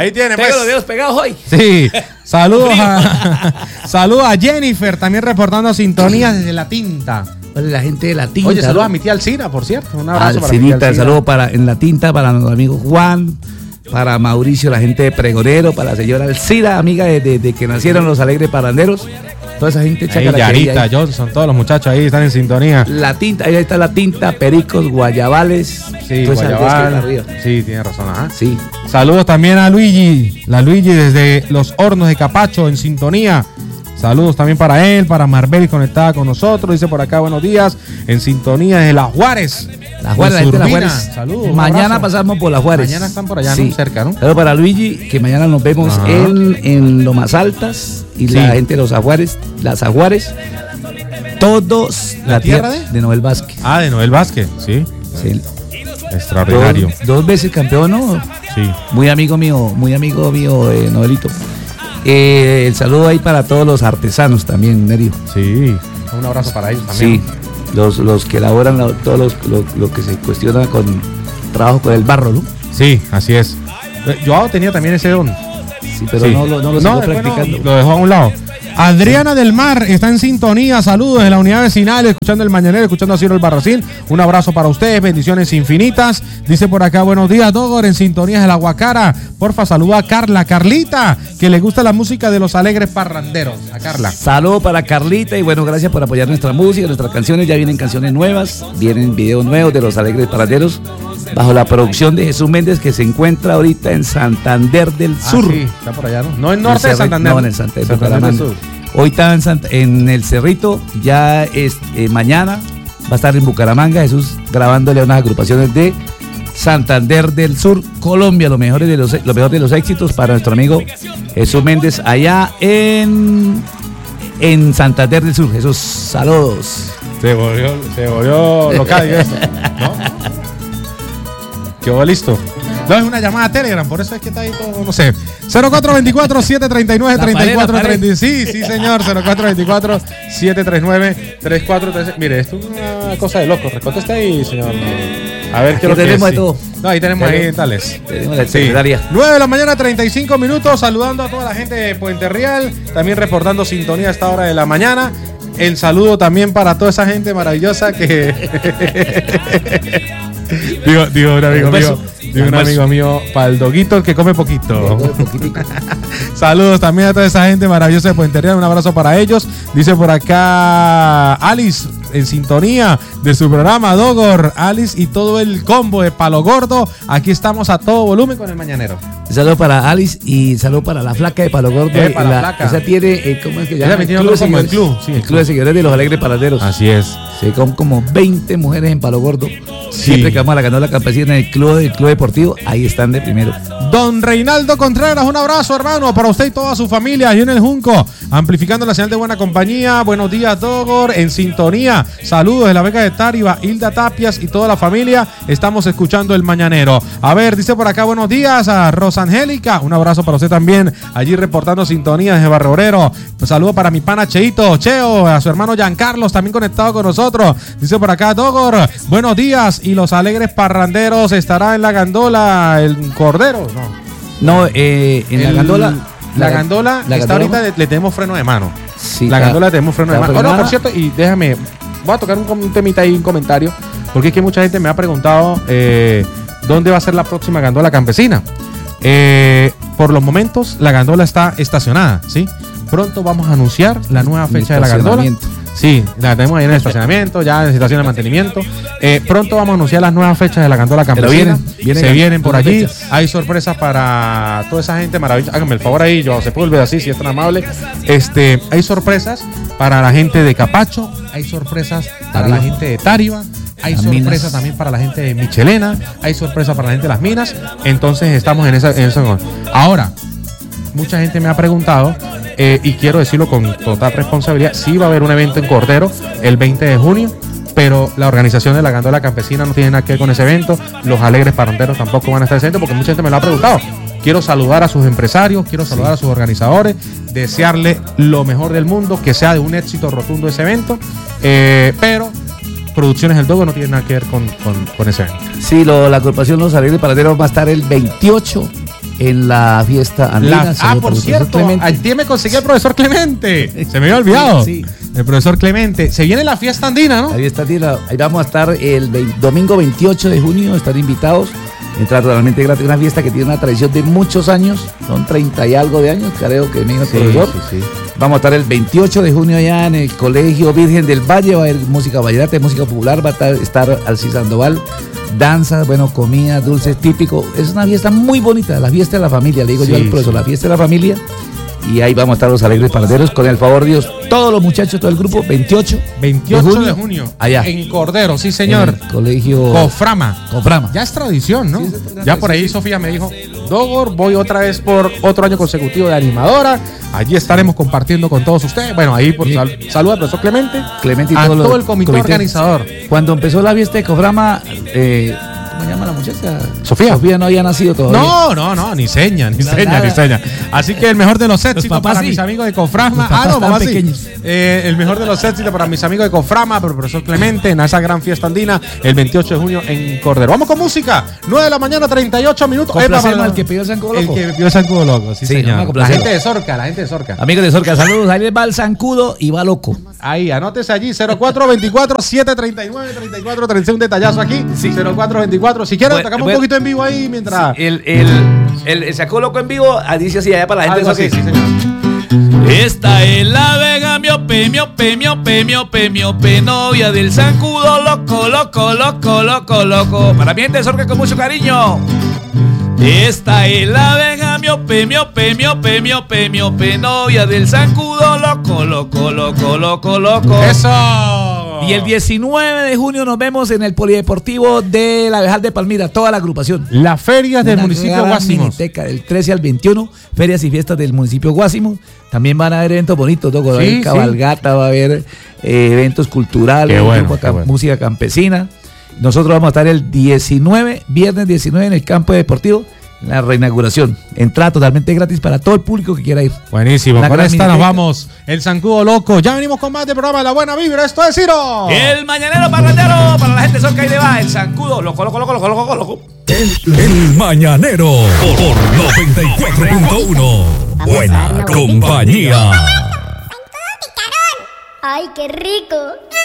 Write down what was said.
Ahí tiene, Tengo pues. los dedos pegados hoy. Sí. Saludos a Jennifer, también reportando sintonía desde La Tinta. La gente de La Tinta. Oye, saludos a mi tía Alcina, por cierto. Un abrazo para mi tía Alcinita, Alcina. saludos en La Tinta para nuestro amigo Juan, para Mauricio, la gente de Pregonero, para la señora Alcida, amiga de que nacieron los alegres paranderos. Toda esa gente Ahí, Yarita, Johnson, todos los muchachos ahí están en sintonía. La Tinta, ahí está La Tinta, Pericos, Guayabales. Sí, todas esas Guayabal. vías que hay arriba. Sí, tiene razón. Ajá. Sí. Saludos también a Luigi. La Luigi desde Los Hornos de Capacho en sintonía. Saludos también para él, para Marbeli conectada con nosotros. Dice por acá, buenos días. En sintonía desde Las Juárez. La Juárez, la gente de La Urbina. Juárez. Saludos. un Mañana abrazo. pasamos por La Juárez. Mañana están por allá, Sí. ¿no? Cerca, ¿no? Saludos para Luigi, que mañana nos vemos Ajá. en Lomas Altas. Y Sí. la gente de los Ajuares, las Ajuares. Todos ¿La tierra de? Noel Vázquez. Ah, de Noel Vázquez, sí. Sí. Extraordinario. Dos veces campeón, ¿no? Sí. Muy amigo mío, Noelito. El saludo ahí para todos los artesanos también, Nerio. Sí. Un abrazo para ellos también. Sí, los que elaboran todos lo que se cuestiona con trabajo con el barro, ¿no? Sí, así es. Joao tenía también ese don. Sí, pero Sí. no lo siguió después practicando. no, lo dejó a un lado. Adriana del Mar está en sintonía. Saludos de la unidad vecinal, escuchando el Mañanero, escuchando a Ciro el Barracín. Un abrazo para ustedes, bendiciones infinitas. Dice por acá, buenos días, Dogor, en sintonía de la Guacara. Porfa, saluda a Carlita, que le gusta la música de los alegres parranderos. A Carla. Saludo para Carlita y bueno, gracias por apoyar nuestra música, nuestras canciones. Ya vienen canciones nuevas, vienen videos nuevos de los alegres paraderos bajo la producción de Jesús Méndez, que se encuentra ahorita en Santander del Sur. Sí, está por allá, ¿no? No en norte de Santander. No, en el Santander de Santander del Bucaramanga. Sur. Hoy está en el Cerrito, ya es mañana va a estar en Bucaramanga, Jesús grabándole a unas agrupaciones de Santander del Sur, Colombia, lo mejor de los éxitos para nuestro amigo Jesús Méndez allá en Santander del Sur. Jesús, saludos. Se volvió local, ¿y eso? ¿No? Quedó listo. No, es una llamada a Telegram, por eso es que está ahí todo, no sé. 0424-739-3436. Sí, señor, 0424-739-3436. Mire, esto es una cosa de loco. Contesta ahí, señor. A ver qué es lo que tenemos es. de todo. No, ahí tenemos ahí tales. Tenemos la Sí. secretaria. 9 de la mañana, 35 minutos, saludando a toda la gente de Puente Real, también reportando sintonía a esta hora de la mañana. El saludo también para toda esa gente maravillosa que... digo un amigo mío. Digo un amigo mío, para el Doguito que come poquito. Saludos también a toda esa gente maravillosa de Puente Real. Un abrazo para ellos. Dice por acá Alice, en sintonía de su programa Dogor. Alice y todo el combo de Palo Gordo. Aquí estamos a todo volumen con el Mañanero. Saludo para Alice y saludo para la flaca de Palo Gordo. Para la flaca. Esa tiene, ¿cómo es que Ella llama? me tiene otro como el club. Sí, El club de seguidores de los alegres paraderos. Así es. Sí, con como 20 mujeres en Palo Gordo. Sí. Siempre que vamos a la Canola Campesina en el club deportivo, ahí están de primero. Don Reinaldo Contreras, un abrazo, hermano, para usted y toda su familia. Y en el Junco, amplificando la señal de buena compañía. Buenos días, Dogor, en sintonía. Saludos de la beca de Táriba, Hilda Tapias y toda la familia. Estamos escuchando el Mañanero. A ver, dice por acá, buenos días a Rosangélica. Un abrazo para usted también, allí reportando sintonía desde Barrio Obrero. Un saludo para mi pana Cheito, Cheo, a su hermano Giancarlos, también conectado con nosotros. Dice por acá, Dogor, buenos días. Y los alegres parranderos, estará en la gandola el Cordero, ¿no? No, en la gandola. La gandola la está gandola, ahorita, le tenemos freno de mano. Sí, La gandola le tenemos freno de está mano. Oh, no, frenada. por cierto, y déjame, voy a tocar un temita ahí, un comentario, porque es que mucha gente me ha preguntado dónde va a ser la próxima gandola campesina. Por los momentos, la gandola está estacionada, ¿sí? Pronto vamos a anunciar la nueva fecha de la gandola. Sí, la tenemos ahí en el estacionamiento, ya en situación de mantenimiento. Pronto vamos a anunciar las nuevas fechas de la gandola campesina. Se vienen por allí. Fechas. Hay sorpresas para toda esa gente maravillosa. Háganme el favor ahí, yo se puede volver así, si es tan amable. Hay sorpresas para la gente de Capacho, hay sorpresas para la gente de Táriba, hay sorpresas también para la gente de Michelena, hay sorpresas para la gente de Las Minas. Entonces estamos en esa. Ahora, mucha gente me ha preguntado, y quiero decirlo con total responsabilidad, sí va a haber un evento en Cordero el 20 de junio, pero la organización de la gandola campesina no tiene nada que ver con ese evento. Los alegres parranderos tampoco van a estar en ese evento, porque mucha gente me lo ha preguntado. Quiero saludar a sus empresarios, quiero saludar a sus organizadores, desearle lo mejor del mundo, que sea de un éxito rotundo ese evento, pero Producciones El Dogo no tiene nada que ver con ese evento. Sí, la agrupación Los Alegres Paraderos va a estar el 28 en la fiesta andina. Por cierto, ayer me conseguí el profesor Clemente. Se me había olvidado. Sí. El profesor Clemente. Se viene la fiesta andina, ¿no? La fiesta andina. Ahí vamos a estar el domingo 28 de junio, estar invitados. Entra totalmente gratis, una fiesta que tiene una tradición de muchos años, son 30 y algo de años, creo que me dijo el profesor. Sí. Vamos a estar el 28 de junio allá en el Colegio Virgen del Valle, va a haber música vallenata, música popular, va a estar Alcis Sandoval, danza, bueno, comida, dulces típicos. Es una fiesta muy bonita, la fiesta de la familia, le digo yo al profesor, la fiesta de la familia. Y ahí vamos a estar los alegres panaderos, con el favor de Dios, todos los muchachos, todo el grupo, 28 de junio, allá en Cordero, sí señor. En el colegio Coframa. Ya es tradición, ¿no? Sí, ya por ahí Sofía me dijo, Dogor, voy otra vez por otro año consecutivo de animadora. Allí estaremos compartiendo con todos ustedes. Bueno, ahí por saluda al profesor Clemente y a todo el comité organizador. Cuando empezó la fiesta de Coframa, ¿cómo se llama la muchacha? Sofía no había nacido todavía. No, ni seña. Así que el mejor de los éxitos para mis amigos de Coframa. Mamá sí. El mejor de los éxitos para mis amigos de Coframa, para el profesor Clemente, en esa gran fiesta andina, el 28 de junio en Cordero. Vamos con música. 9 de la mañana, 38 minutos. Al que pidió el Zancudo Loco. El que pidió el Zancudo Loco, sí señor. La gente de Zorca. Amigos de Zorca, saludos. Ahí les va el Zancudo y va loco. Ahí, anótese allí, 0424-739-3436, un detallazo aquí. Sí. 0424. Si quieren, tocamos un poquito en vivo ahí mientras. Sí, el Zancudo Loco en vivo, dice así allá para la gente. Sí, señor. Esta es la Vega miope, novia del Zancudo loco. Para mi gente de Zorca con mucho cariño. Esta es la Vega miope, novia del Zancudo loco. ¡Eso! Y el 19 de junio nos vemos en el Polideportivo de la Abejal de Palmira, toda la agrupación. Las ferias del municipio Guásimo. Del 13 al 21, ferias y fiestas del municipio Guásimo. También van a haber eventos bonitos, va a haber cabalgata, va a haber eventos culturales, música campesina. Nosotros vamos a estar el viernes 19 en el campo deportivo, en la reinauguración. Entrada totalmente gratis para todo el público que quiera ir. Buenísimo, con esta nos vamos. El Zancudo Loco. Ya venimos con más del programa de La Buena Vibra. Esto es Ciro. El mañanero parrandero para la gente de Zorca y de va. El Zancudo loco. El mañanero por 94.1. Buena compañía. ¡Ay, qué rico!